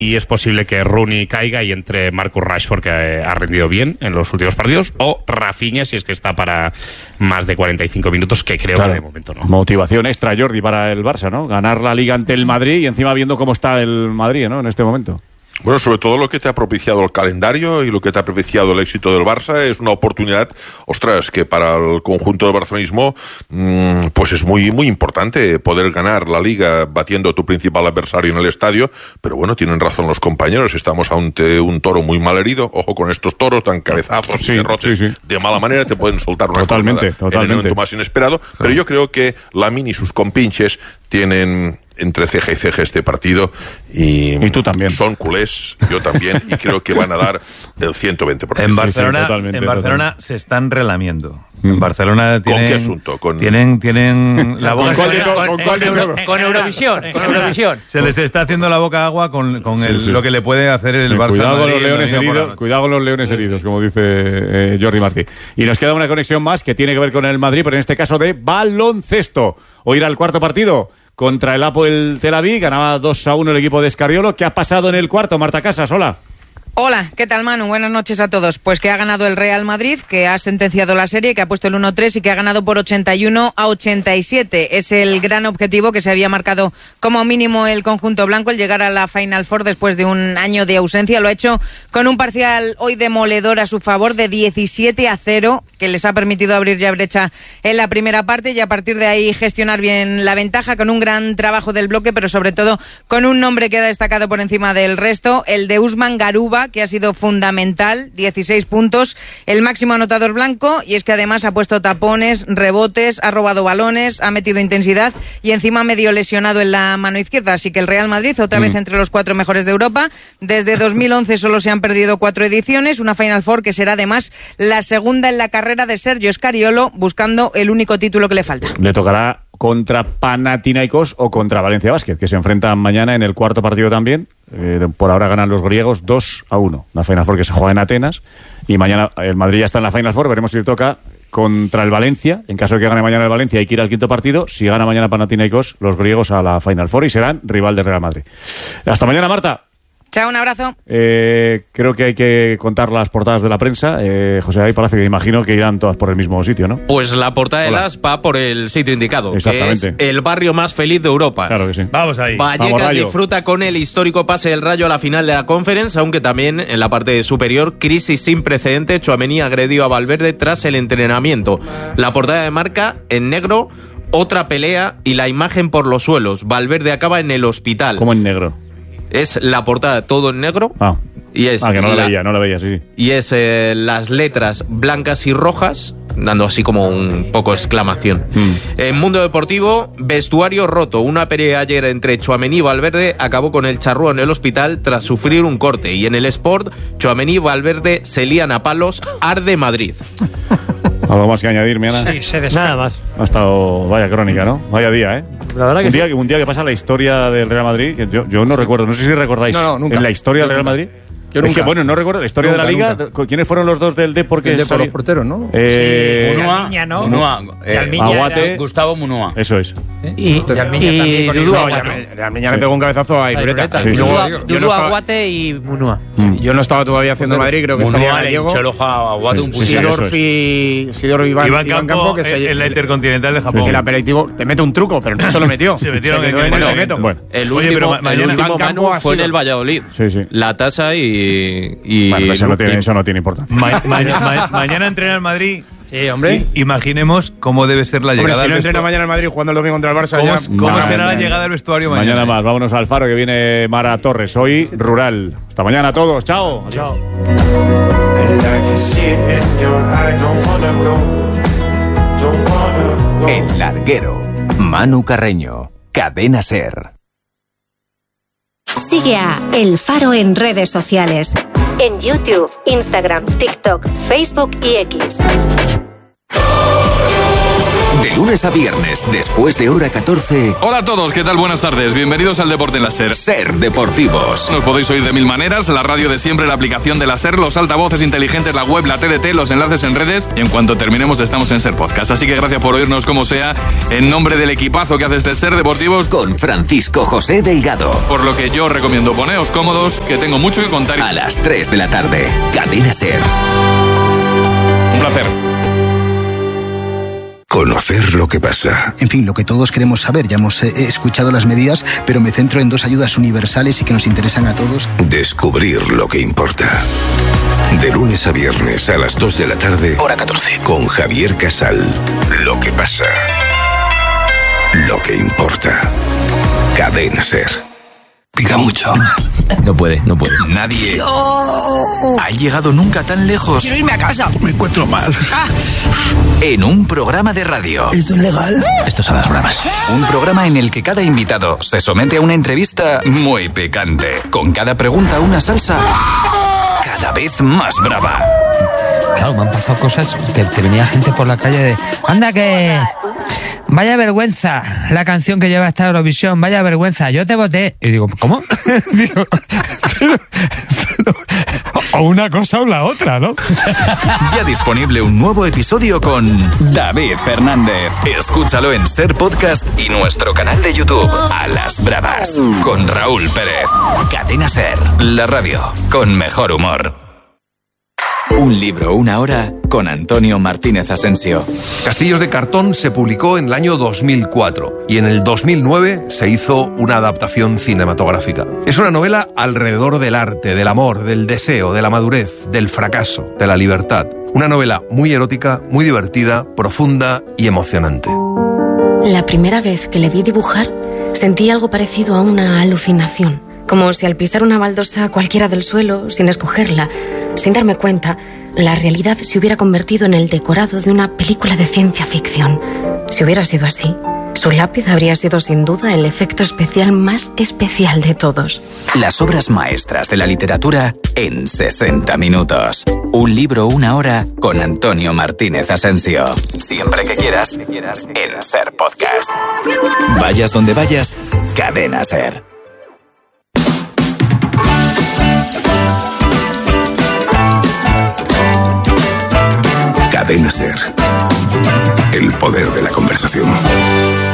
y es posible que Rooney caiga y entre Marcus Rashford, que ha rendido bien en los últimos partidos, o Rafinha, si es que está para más de 45 minutos, que creo que de momento no. Motivación extra, Jordi, para el Barça, ¿no? Ganar la Liga ante el Madrid y encima viendo cómo está el Madrid, ¿no? En este momento. Bueno, sobre todo lo que te ha propiciado el calendario y lo que te ha propiciado el éxito del Barça es una oportunidad, ostras, que para el conjunto del barcelonismo pues es muy muy importante poder ganar la Liga batiendo a tu principal adversario en el estadio, pero bueno, tienen razón los compañeros, estamos ante un toro muy mal herido, ojo con estos toros, dan cabezazos y derrotes de mala manera, te pueden soltar una totalmente en el momento más inesperado, pero yo creo que Lamine y sus compinches tienen entre ceja y ceja este partido y tú también. Son culés, yo también, y creo que van a dar el 120%. En Barcelona, totalmente. Se están relamiendo. En Barcelona tienen... ¿Con qué asunto? Tienen la boca... Con Eurovisión. Se les está haciendo la boca agua con lo que le puede hacer el Barça. Cuidado con los leones heridos, como dice Jordi Martí. Y nos queda una conexión más que tiene que ver con el Madrid, pero en este caso de baloncesto. Hoy era el cuarto partido contra el Hapoel Tel Aviv, ganaba 2-1 el equipo de Escariolo. ¿Qué ha pasado en el cuarto? Marta Casas, hola. Hola, ¿qué tal, Manu? Buenas noches a todos. Pues que ha ganado el Real Madrid, que ha sentenciado la serie, que ha puesto el 1-3 y que ha ganado por 81-87. Es el gran objetivo que se había marcado como mínimo el conjunto blanco, el llegar a la Final Four después de un año de ausencia. Lo ha hecho con un parcial hoy demoledor a su favor de 17-0, que les ha permitido abrir ya brecha en la primera parte y a partir de ahí gestionar bien la ventaja con un gran trabajo del bloque, pero sobre todo con un nombre que ha destacado por encima del resto, el de Usman Garuba, que ha sido fundamental, 16 puntos, el máximo anotador blanco, y es que además ha puesto tapones, rebotes, ha robado balones, ha metido intensidad y encima medio lesionado en la mano izquierda, así que el Real Madrid otra vez entre los 4 mejores de Europa. Desde 2011 solo se han perdido 4 ediciones, una Final Four que será además la segunda en la carrera de Sergio Scariolo, buscando el único título que le falta. Le tocará contra Panathinaikos o contra Valencia Basket, que se enfrentan mañana en el cuarto partido también. Por ahora ganan los griegos 2-1. La Final Four que se juega en Atenas. Y mañana el Madrid ya está en la Final Four. Veremos si le toca contra el Valencia. En caso de que gane mañana el Valencia, hay que ir al quinto partido. Si gana mañana Panathinaikos, los griegos a la Final Four y serán rival del Real Madrid. Hasta mañana, Marta. Chao, un abrazo. Creo que hay que contar las portadas de la prensa. José David Palacio, que imagino que irán todas por el mismo sitio, ¿no? Pues la portada de las va por el sitio indicado, exactamente, que es el barrio más feliz de Europa. Claro que sí. Vamos ahí. Vallecas disfruta con el histórico pase del Rayo a la final de la Conference, aunque también en la parte superior, crisis sin precedente. Tchouaméni agredió a Valverde tras el entrenamiento. La portada de Marca, en negro, otra pelea y la imagen por los suelos. Valverde acaba en el hospital. ¿Cómo en negro? Es la portada todo en negro. Y es que no la veía, sí. Y es las letras blancas y rojas, dando así como un poco exclamación. En Mundo Deportivo, vestuario roto. Una pelea ayer entre Tchouaméni y Valverde acabó con el charrúa en el hospital tras sufrir un corte. Y en el Sport, Tchouaméni y Valverde se lían a palos, arde Madrid. ¿Algo más que añadir, Miana? Sí, nada más. Ha estado, vaya crónica, ¿no? Vaya día, ¿eh? La verdad que un día que pasa la historia del Real Madrid, que yo no recuerdo, no sé si recordáis, nunca. en la historia del Real Madrid. Yo nunca. Es que, bueno, no recuerdo la historia de la Liga. Nunca. ¿Quiénes fueron los dos del Depor que los porteros, no? Aguate. Gustavo Munua. Eso es. Y Dudu Almiña le pegó un cabezazo a Irureta. Dudu, Aguate y Munua. Yo no estaba todavía haciendo Madrid, creo que estaba Diego. Sidorf y Iván Campo, que en la Intercontinental de Japón. Que el aperitivo te mete un truco, pero no se lo metió. Se metieron en el reto. Bueno, el último Manu fue en el Valladolid. Sí. La tasa y bueno, eso no tiene importancia. Mañana entrena el Madrid. Sí, hombre. Imaginemos cómo debe ser la llegada. Si no entrena mañana el Madrid jugando el domingo contra el Barça, ¿Cómo será la llegada del vestuario mañana? Mañana más. Vámonos al Faro, que viene Mara Torres. Hoy Rural. Hasta mañana a todos. Chao. Chao. El Larguero. Manu Carreño. Cadena SER. Sigue a El Faro en redes sociales. En YouTube, Instagram, TikTok, Facebook y X. De lunes a viernes, después de hora 14. Hola a todos, ¿qué tal? Buenas tardes. Bienvenidos al Deporte en la SER. SER Deportivos. Nos podéis oír de mil maneras: la radio de siempre, la aplicación de la SER, los altavoces inteligentes, la web, la TDT, los enlaces en redes. Y en cuanto terminemos, estamos en SER Podcast. Así que gracias por oírnos como sea. En nombre del equipazo que hace este SER Deportivos, con Francisco José Delgado. Por lo que yo recomiendo poneos cómodos, que tengo mucho que contar. A las 3 de la tarde, Cadena SER. Un placer. Conocer lo que pasa. En fin, lo que todos queremos saber. Ya hemos escuchado las medidas, pero me centro en 2 ayudas universales y que nos interesan a todos. Descubrir lo que importa. De lunes a viernes a las 2 de la tarde. Hora 14. Con Javier Casal. Lo que pasa. Lo que importa. Cadena SER. Pica mucho. No puede. Nadie ha llegado nunca tan lejos. Quiero irme a casa. Me encuentro mal. En un programa de radio. ¿Esto es legal? Esto son las bravas. Un programa en el que cada invitado se somete a una entrevista muy picante. Con cada pregunta una salsa cada vez más brava. Claro, me han pasado cosas. Te venía gente por la calle de... ¡Anda que... Vaya vergüenza la canción que lleva esta Eurovisión, vaya vergüenza, yo te voté. Y digo, ¿cómo? Digo, pero, o una cosa o la otra, ¿no? Ya disponible un nuevo episodio con David Fernández. Escúchalo en SER Podcast y nuestro canal de YouTube, A las Bravas, con Raúl Pérez. Cadena SER, la radio con mejor humor. Un libro, una hora, con Antonio Martínez Asensio. Castillos de cartón se publicó en el año 2004 y en el 2009 se hizo una adaptación cinematográfica. Es una novela alrededor del arte, del amor, del deseo, de la madurez, del fracaso, de la libertad. Una novela muy erótica, muy divertida, profunda y emocionante. La primera vez que le vi dibujar, sentí algo parecido a una alucinación. Como si al pisar una baldosa cualquiera del suelo, sin escogerla, sin darme cuenta, la realidad se hubiera convertido en el decorado de una película de ciencia ficción. Si hubiera sido así, su lápiz habría sido sin duda el efecto especial más especial de todos. Las obras maestras de la literatura en 60 minutos. Un libro, una hora, con Antonio Martínez Asensio. Siempre que quieras, en SER Podcast. Vayas donde vayas, Cadena SER. Cadena SER. El poder de la conversación.